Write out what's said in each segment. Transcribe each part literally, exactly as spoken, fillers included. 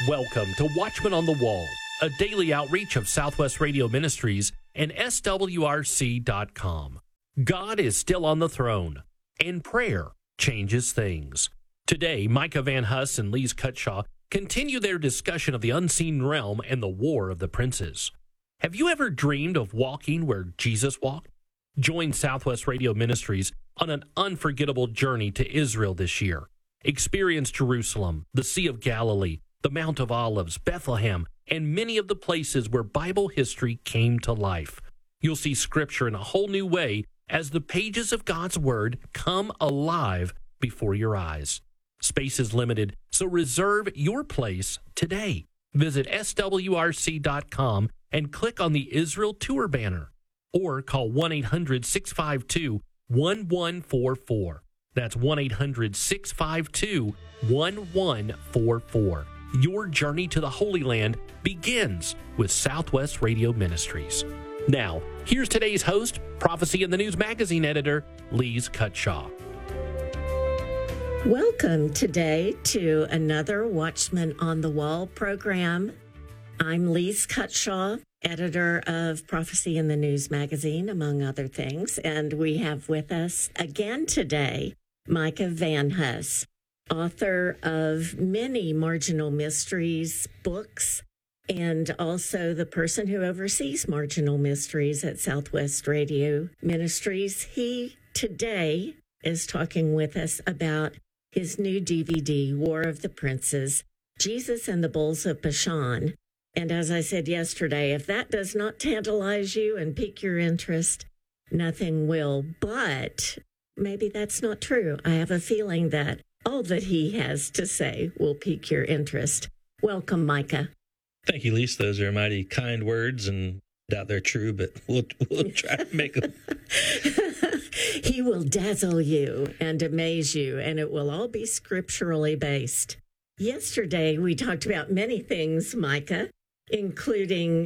Welcome to Watchman on the Wall, a daily outreach of Southwest Radio Ministries and S W R C dot com. God is still on the throne, and prayer changes things. Today, Micah Van Huss and Lise Cutshaw continue their discussion of the unseen realm and the war of the princes. Have you ever dreamed of walking where Jesus walked? Join Southwest Radio Ministries on an unforgettable journey to Israel this year. Experience Jerusalem, the Sea of Galilee, the Mount of Olives, Bethlehem, and many of the places where Bible history came to life. You'll see Scripture in a whole new way as the pages of God's Word come alive before your eyes. Space is limited, so reserve your place today. Visit S W R C dot com and click on the Israel Tour banner, or call one eight hundred six five two one one four four. That's one eight hundred six five two one one four four. Your journey to the Holy Land begins with Southwest Radio Ministries. Now, here's today's host, Prophecy in the News Magazine editor, Lise Cutshaw. Welcome today to another Watchman on the Wall program. I'm Lise Cutshaw, editor of Prophecy in the News Magazine, among other things, and we have with us again today Micah Van Huss, author of many Marginal Mysteries books, and also the person who oversees Marginal Mysteries at Southwest Radio Ministries. He today is talking with us about his new D V D, War of the Princes, Jesus and the Bulls of Bashan. And as I said yesterday, if that does not tantalize you and pique your interest, nothing will. But maybe that's not true. I have a feeling that all that he has to say will pique your interest. Welcome, Micah. Thank you, Lise. Those are mighty kind words, and I doubt they're true, but we'll, we'll try to make them. He will dazzle you and amaze you, and it will all be scripturally based. Yesterday, we talked about many things, Micah, including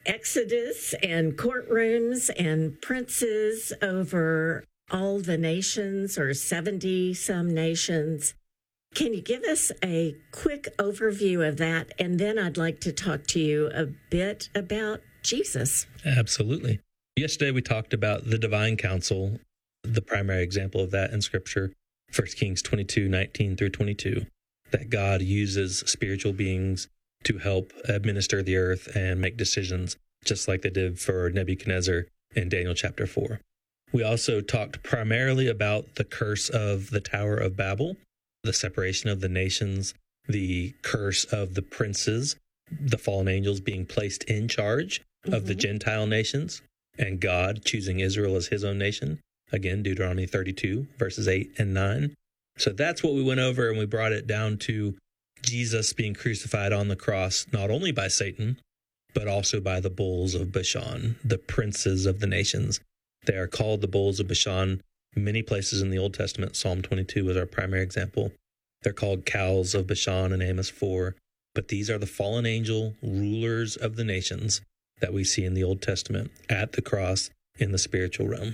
Exodus and courtrooms and princes over all the nations, or seventy-some nations. Can you give us a quick overview of that? And then I'd like to talk to you a bit about Jesus. Absolutely. Yesterday, we talked about the divine council, the primary example of that in Scripture, First Kings twenty-two, nineteen through twenty-two, that God uses spiritual beings to help administer the earth and make decisions, just like they did for Nebuchadnezzar in Daniel chapter four. We also talked primarily about the curse of the Tower of Babel, the separation of the nations, the curse of the princes, the fallen angels being placed in charge mm-hmm. of the Gentile nations, and God choosing Israel as his own nation. Again, Deuteronomy thirty-two, verses eight and nine. So that's what we went over, and we brought it down to Jesus being crucified on the cross, not only by Satan, but also by the bulls of Bashan, the princes of the nations. They are called the bulls of Bashan. Many places in the Old Testament, Psalm twenty-two is our primary example. They're called cows of Bashan in Amos four. But these are the fallen angel rulers of the nations that we see in the Old Testament at the cross in the spiritual realm.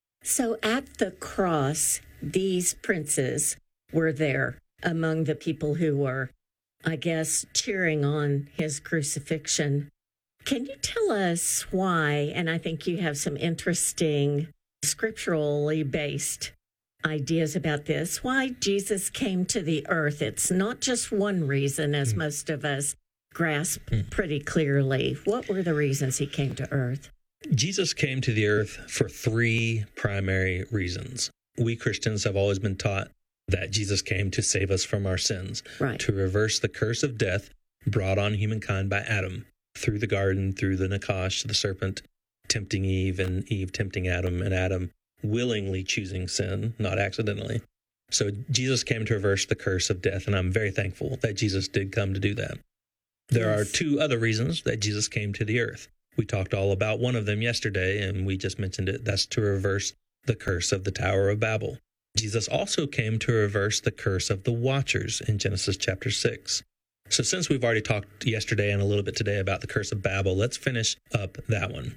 So at the cross, these princes were there among the people who were, I guess, cheering on his crucifixion. Can you tell us why, and I think you have some interesting scripturally based ideas about this, why Jesus came to the earth? It's not just one reason, as mm. most of us grasp mm. pretty clearly. What were the reasons he came to earth? Jesus came to the earth for three primary reasons. We Christians have always been taught that Jesus came to save us from our sins, right. to reverse the curse of death brought on humankind by Adam through the garden, through the Nakash, the serpent, tempting Eve, and Eve tempting Adam, and Adam willingly choosing sin, not accidentally. So Jesus came to reverse the curse of death, and I'm very thankful that Jesus did come to do that. There yes. are two other reasons that Jesus came to the earth. We talked all about one of them yesterday, and we just mentioned it. That's to reverse the curse of the Tower of Babel. Jesus also came to reverse the curse of the Watchers in Genesis chapter six. So since we've already talked yesterday and a little bit today about the curse of Babel, let's finish up that one.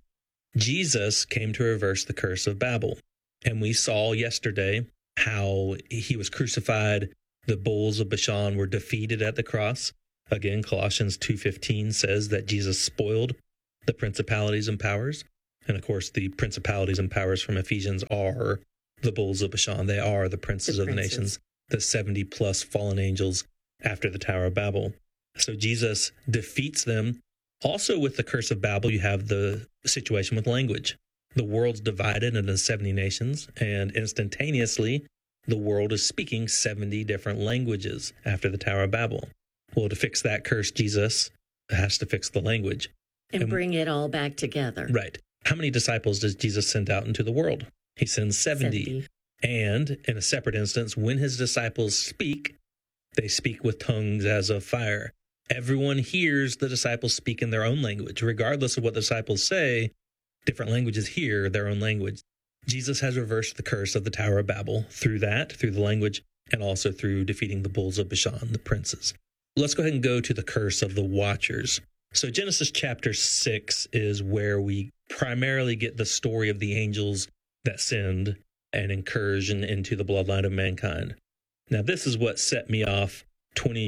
Jesus came to reverse the curse of Babel. And we saw yesterday how he was crucified. The bulls of Bashan were defeated at the cross. Again, Colossians two fifteen says that Jesus spoiled the principalities and powers. And of course, the principalities and powers from Ephesians are the bulls of Bashan. They are the princes The of the princes. nations, the seventy plus fallen angels after the Tower of Babel. So Jesus defeats them. Also, with the curse of Babel, you have the situation with language. The world's divided into seventy nations, and instantaneously, the world is speaking seventy different languages after the Tower of Babel. Well, to fix that curse, Jesus has to fix the language. And, And- bring it all back together. Right. How many disciples does Jesus send out into the world? He sends seventy. seventy. And in a separate instance, when his disciples speak, they speak with tongues as of fire. Everyone hears the disciples speak in their own language. Regardless of what the disciples say, different languages hear their own language. Jesus has reversed the curse of the Tower of Babel through that, through the language, and also through defeating the bulls of Bashan, the princes. Let's go ahead and go to the curse of the watchers. So Genesis chapter six is where we primarily get the story of the angels that sinned and incursion into the bloodline of mankind. Now, this is what set me off twenty,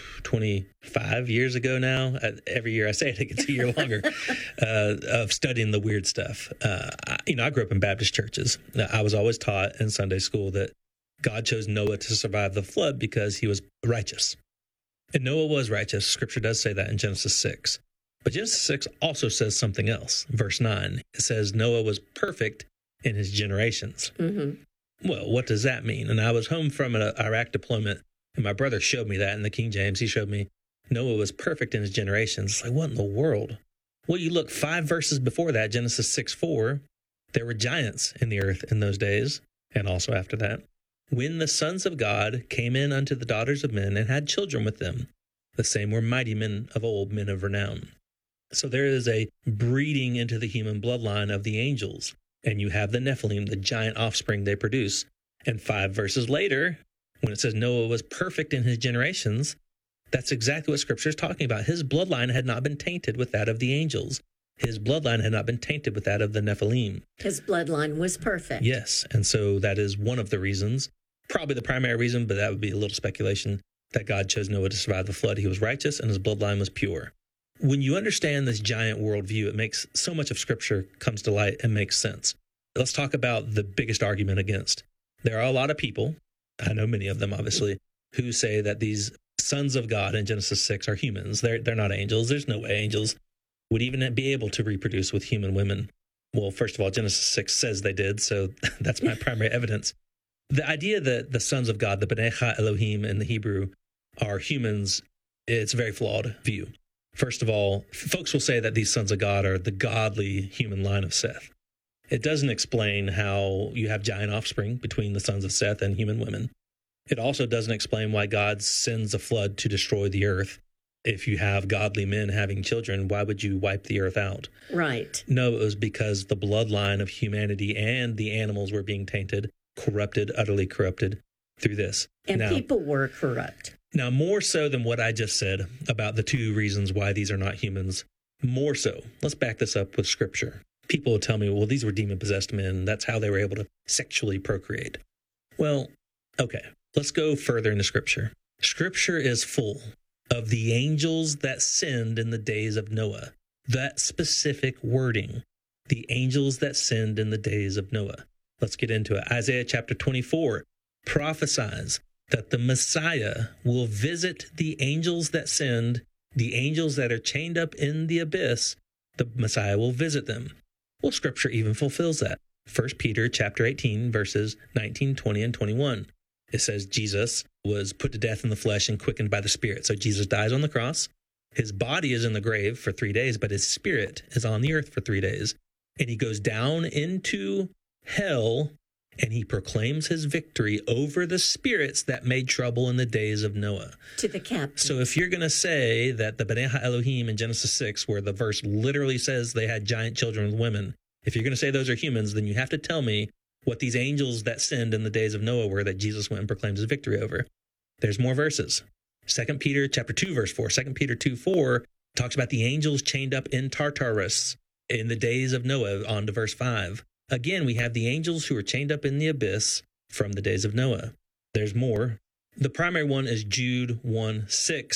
twenty-five years ago now. Uh, Every year I say it, it gets a year longer, uh, of studying the weird stuff. Uh, I, you know, I grew up in Baptist churches. I was always taught in Sunday school that God chose Noah to survive the flood because he was righteous. And Noah was righteous. Scripture does say that in Genesis six. But Genesis six also says something else. Verse nine, it says Noah was perfect in his generations. Mm-hmm. Well, what does that mean? And I was home from an Iraq deployment, and my brother showed me that in the King James. He showed me Noah was perfect in his generations. It's like, what in the world? Well, you look five verses before that, Genesis six four, there were giants in the earth in those days, and also after that. When the sons of God came in unto the daughters of men and had children with them, the same were mighty men of old, men of renown. So there is a breeding into the human bloodline of the angels. And you have the Nephilim, the giant offspring they produce. And five verses later, when it says Noah was perfect in his generations, that's exactly what Scripture is talking about. His bloodline had not been tainted with that of the angels. His bloodline had not been tainted with that of the Nephilim. His bloodline was perfect. Yes, and so that is one of the reasons, probably the primary reason, but that would be a little speculation, that God chose Noah to survive the flood. He was righteous and his bloodline was pure. When you understand this giant worldview, it makes so much of Scripture comes to light and makes sense. Let's talk about the biggest argument against. There are a lot of people, I know many of them obviously, who say that these sons of God in Genesis six are humans. They're, they're not angels. There's no way angels would even be able to reproduce with human women. Well, first of all, Genesis six says they did, so that's my primary evidence. The idea that the sons of God, the B'nai Ha Elohim in the Hebrew, are humans, it's a very flawed view. First of all, folks will say that these sons of God are the godly human line of Seth. It doesn't explain how you have giant offspring between the sons of Seth and human women. It also doesn't explain why God sends a flood to destroy the earth. If you have godly men having children, why would you wipe the earth out? Right. No, it was because the bloodline of humanity and the animals were being tainted, corrupted, utterly corrupted through this. And now, people were corrupt. Now, more so than what I just said about the two reasons why these are not humans, more so, let's back this up with Scripture. People will tell me, well, these were demon-possessed men. That's how they were able to sexually procreate. Well, okay, let's go further into Scripture. Scripture is full of the angels that sinned in the days of Noah. That specific wording, the angels that sinned in the days of Noah. Let's get into it. Isaiah chapter twenty-four prophesies that the Messiah will visit the angels that sinned, the angels that are chained up in the abyss. The Messiah will visit them. Well, Scripture even fulfills that. First Peter chapter eighteen, verses nineteen, twenty, and twenty-one. It says Jesus was put to death in the flesh and quickened by the Spirit. So Jesus dies on the cross. His body is in the grave for three days, but his spirit is on the earth for three days. And he goes down into hell and he proclaims his victory over the spirits that made trouble in the days of Noah. To the captain. So if you're going to say that the B'nai Ha Elohim in Genesis six, where the verse literally says they had giant children with women, if you're going to say those are humans, then you have to tell me what these angels that sinned in the days of Noah were that Jesus went and proclaimed his victory over. There's more verses. Second Peter chapter two, verse four. Second Peter two, four talks about the angels chained up in Tartarus in the days of Noah, on to verse five. Again, we have the angels who are chained up in the abyss from the days of Noah. There's more. The primary one is Jude one, six.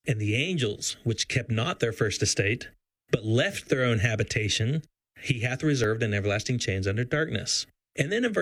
And the angels, which kept not their first estate, but left their own habitation, he hath reserved in everlasting chains under darkness. And then in verse